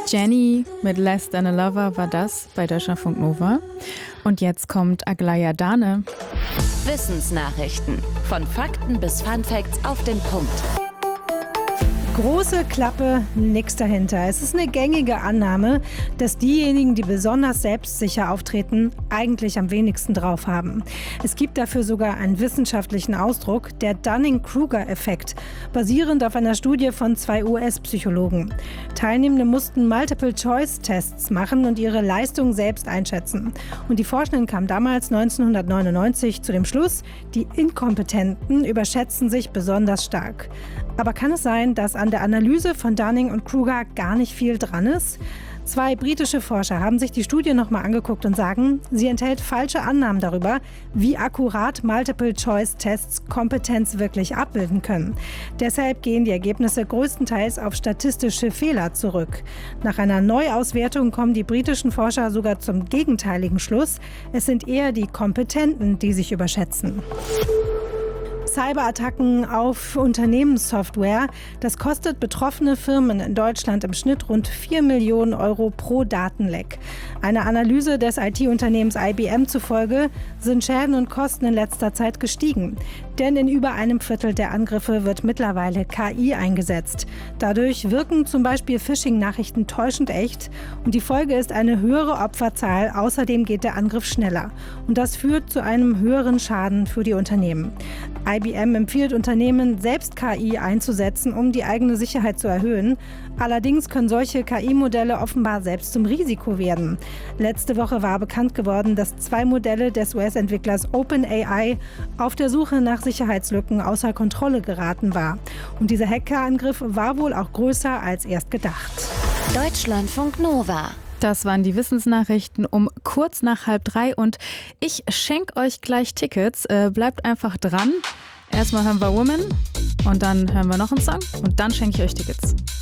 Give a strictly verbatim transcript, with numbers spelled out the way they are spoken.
Jenny mit Less Than a Lover war das bei Deutschlandfunk Nova. Und jetzt kommt Aglaya Dane. Wissensnachrichten. Von Fakten bis Funfacts auf den Punkt. Große Klappe, nix dahinter. Es ist eine gängige Annahme, dass diejenigen, die besonders selbstsicher auftreten, eigentlich am wenigsten drauf haben. Es gibt dafür sogar einen wissenschaftlichen Ausdruck, der Dunning-Kruger-Effekt, basierend auf einer Studie von zwei U S-Psychologen. Teilnehmende mussten Multiple-Choice-Tests machen und ihre Leistung selbst einschätzen. Und die Forschenden kamen damals neunzehnhundertneunundneunzig zu dem Schluss, die Inkompetenten überschätzen sich besonders stark. Aber kann es sein, dass an der Analyse von Dunning und Kruger gar nicht viel dran ist? Zwei britische Forscher haben sich die Studie nochmal angeguckt und sagen, sie enthält falsche Annahmen darüber, wie akkurat Multiple-Choice-Tests Kompetenz wirklich abbilden können. Deshalb gehen die Ergebnisse größtenteils auf statistische Fehler zurück. Nach einer Neuauswertung kommen die britischen Forscher sogar zum gegenteiligen Schluss. Es sind eher die Kompetenten, die sich überschätzen. Cyberattacken auf Unternehmenssoftware. Das kostet betroffene Firmen in Deutschland im Schnitt rund vier Millionen Euro pro Datenleck. Einer Analyse des I T-Unternehmens I B M zufolge sind Schäden und Kosten in letzter Zeit gestiegen. Denn in über einem Viertel der Angriffe wird mittlerweile K I eingesetzt. Dadurch wirken zum Beispiel Phishing-Nachrichten täuschend echt und die Folge ist eine höhere Opferzahl. Außerdem geht der Angriff schneller. Und das führt zu einem höheren Schaden für die Unternehmen. I B M empfiehlt Unternehmen, selbst K I einzusetzen, um die eigene Sicherheit zu erhöhen. Allerdings können solche K I-Modelle offenbar selbst zum Risiko werden. Letzte Woche war bekannt geworden, dass zwei Modelle des U S-Entwicklers OpenAI auf der Suche nach Sicherheitslücken außer Kontrolle geraten war. Und dieser Hackerangriff war wohl auch größer als erst gedacht. Deutschlandfunk Nova. Das waren die Wissensnachrichten um kurz nach halb drei und ich schenke euch gleich Tickets. Äh, bleibt einfach dran. Erstmal hören wir Woman und dann hören wir noch einen Song und dann schenke ich euch Tickets.